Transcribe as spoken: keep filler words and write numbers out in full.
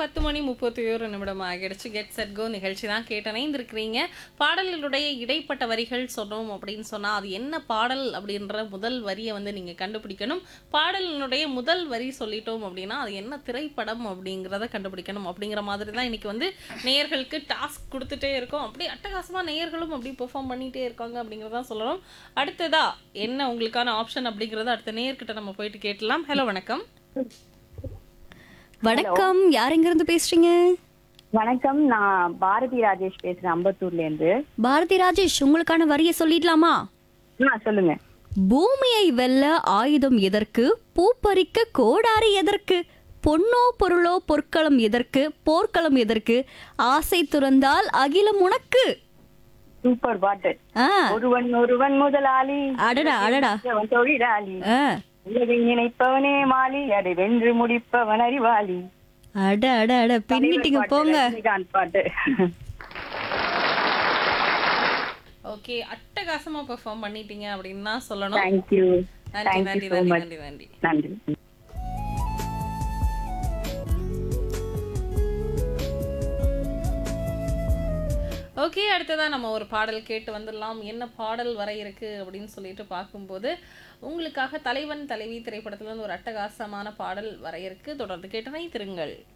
பத்து மணி முப்பத்தி ஒரு நிமிடம் ஆகிடுச்சு. கெட் செட் கோ நிகழ்ச்சி தான் கேட்டணைந்திருக்கிறீங்க. பாடலுடைய இடைப்பட்ட வரிகள் சொன்னோம் அப்படின்னு சொன்னா, அது என்ன பாடல் அப்படின்ற முதல் வரிய வந்து நீங்க கண்டுபிடிக்கணும். பாடலினுடைய முதல் வரி சொல்லிட்டோம் அப்படின்னா, அது என்ன திரைப்படம் அப்படிங்கிறத கண்டுபிடிக்கணும். அப்படிங்கிற மாதிரி தான் இன்னைக்கு வந்து நேயர்களுக்கு டாஸ்க் குடுத்துட்டே இருக்கோம். அப்படியே அட்டகாசமா நேயர்களும் அப்படியே பெர்ஃபார்ம் பண்ணிட்டே இருக்காங்க அப்படிங்கிறத சொல்லணும். அடுத்ததா என்ன உங்களுக்கான ஆப்ஷன் அப்படிங்கிறத அடுத்த நேயர்கிட்ட நம்ம போயிட்டு கேட்கலாம். ஹலோ வணக்கம். வணக்கம். யார் எங்க இருந்து பேசுறீங்க? வணக்கம், நான் பாரதி ராஜேஷ் பேசுறேன் அம்பத்தூர்ல இருந்து. பாரதி ராஜேஷ், உங்களுக்கான வரிய சொல்லிடலாமா? ஆ சொல்லுங்க. பூமியை வெல்ல ஆயுதம் எதற்கு, பூப்பறிக்க கோடாரி எதற்கு, பொன்னோ பொருளோ பொற்களம் எதற்கு, போர்க்களம் எதற்கு, ஆசை துறந்தால் அகிலம் உனக்கு. சூப்பர் பாட்டு. ஆ, ஒருவன் ஒருவன் முதலாளி, அடடா அடடா. அவன் தொழிலாளி, ஆ, உலகை நினைப்பவனே மாலி, அதை வென்று முடிப்பவன் அறிவாளி. அட அட அட பின்னிட்டீங்க பாட்டு, போங்க. ரஜினிகாந்த் பாட்டு. ஓகே, அட்டகாசமா பெர்ஃபார்ம் பண்ணிட்டீங்க அப்படின்னு தான் சொல்லணும். தேங்க்யூ நன்றி தேங்க்யூ நன்றி சோ நன்றி மச். நன்றி நன்றி. நன்றி. ஓகே, அடுத்ததா நம்ம ஒரு பாடல் கேட்டு வந்துடலாம். என்ன பாடல் வர இருக்கு அப்படின்னு சொல்லிட்டு பார்க்கும்போது, உங்களுக்காக தலைவன் தலைவி திரைப்படத்துல இருந்து ஒரு அட்டகாசமான பாடல் வர இருக்கு. தொடர்ந்து கேட்டனை திருங்கள்.